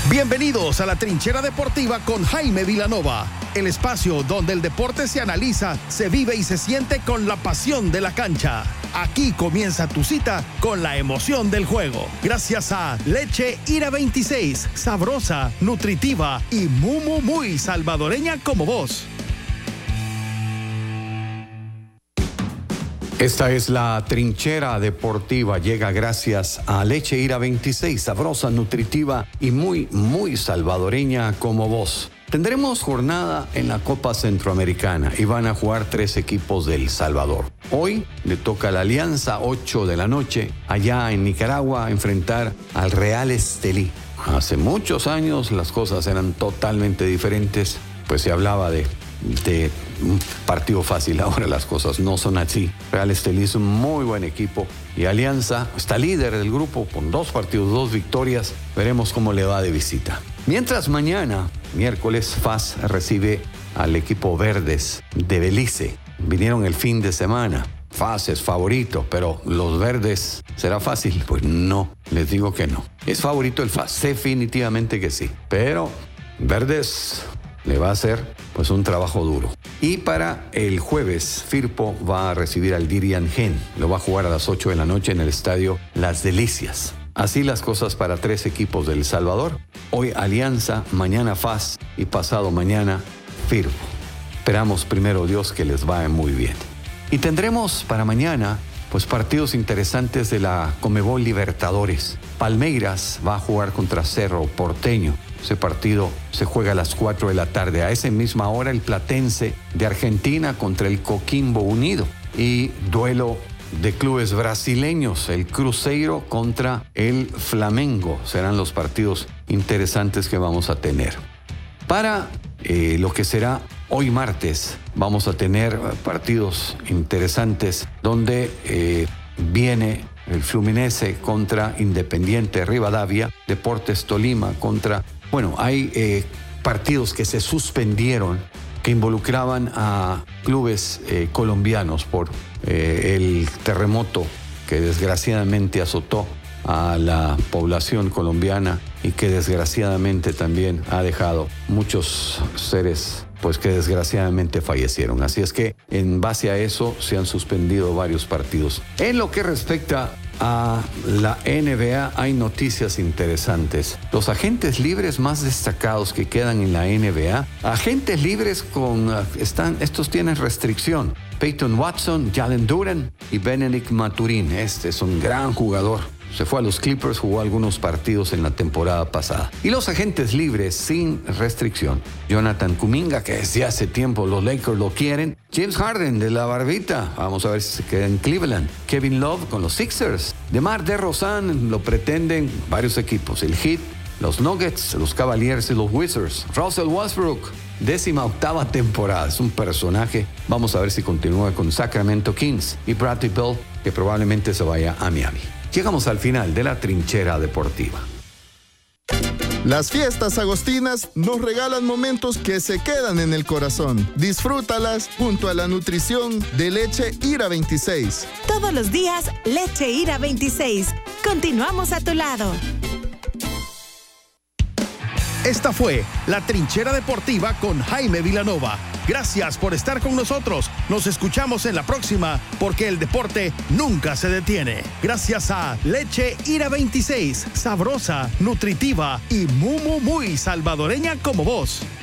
Bienvenidos a la Trinchera Deportiva con Jaime Vilanova, el espacio donde el deporte se analiza, se vive y se siente con la pasión de la cancha. Aquí comienza tu cita con la emoción del juego. Gracias a Leche Ira 26, sabrosa, nutritiva y muy salvadoreña como vos. Esta es la Trinchera Deportiva. Llega gracias a Leche Ira 26, sabrosa, nutritiva y muy salvadoreña como vos. Tendremos jornada en la Copa Centroamericana y van a jugar 3 equipos de El Salvador. Hoy le toca a la Alianza, 8 de la noche, allá en Nicaragua, enfrentar al Real Estelí. Hace muchos años las cosas eran totalmente diferentes, pues se hablaba de un partido fácil. Ahora las cosas no son así. Real Estelí es un muy buen equipo y Alianza está líder del grupo con 2 partidos, 2 victorias. Veremos cómo le va de visita. Mientras mañana, miércoles, FAS recibe al equipo Verdes de Belice. Vinieron el fin de semana. FAS es favorito, pero los Verdes, ¿será fácil? Pues no, les digo que no. Es favorito el FAS, definitivamente que sí. Pero Verdes le va a hacer pues un trabajo duro. Y para el jueves, Firpo va a recibir al Dirian Gen. Lo va a jugar a las 8 de la noche en el estadio Las Delicias. Así las cosas para 3 equipos de El Salvador. Hoy Alianza, mañana FAS y pasado mañana Firpo. Esperamos primero Dios que les vaya muy bien. Y tendremos para mañana pues partidos interesantes de la Conmebol Libertadores. Palmeiras va a jugar contra Cerro Porteño. Ese partido se juega a las 4 de la tarde. A esa misma hora el Platense de Argentina contra el Coquimbo Unido. Y duelo de clubes brasileños, el Cruzeiro contra el Flamengo. Serán los partidos interesantes que vamos a tener. Para lo que será hoy martes, vamos a tener partidos interesantes donde viene el Fluminense contra Independiente Rivadavia, Deportes Tolima contra... Bueno, hay partidos que se suspendieron que involucraban a clubes colombianos por el terremoto que desgraciadamente azotó a la población colombiana y que desgraciadamente también ha dejado muchos seres pues que desgraciadamente fallecieron. Así es que en base a eso se han suspendido varios partidos. En lo que respecta a la NBA hay noticias interesantes. Los agentes libres más destacados que quedan en la NBA, agentes libres estos tienen restricción. Peyton Watson, Jalen Duren y Benedict Maturin. Este es un gran jugador. Se fue a los Clippers, jugó algunos partidos en la temporada pasada. Y los agentes libres sin restricción. Jonathan Kuminga, que desde hace tiempo los Lakers lo quieren. James Harden, de la barbita. Vamos a ver si se queda en Cleveland. Kevin Love con los Sixers. DeMar DeRozan lo pretenden varios equipos. El Heat, los Nuggets, los Cavaliers y los Wizards. Russell Westbrook, 18ª temporada. Es un personaje. Vamos a ver si continúa con Sacramento Kings. Y Bradley Beal, que probablemente se vaya a Miami. Llegamos al final de la Trinchera Deportiva. Las fiestas agostinas nos regalan momentos que se quedan en el corazón. Disfrútalas junto a la nutrición de Leche Ira 26. Todos los días, Leche Ira 26. Continuamos a tu lado. Esta fue la Trinchera Deportiva con Jaime Vilanova. Gracias por estar con nosotros. Nos escuchamos en la próxima porque el deporte nunca se detiene. Gracias a Leche Ira 26, sabrosa, nutritiva y muy salvadoreña como vos.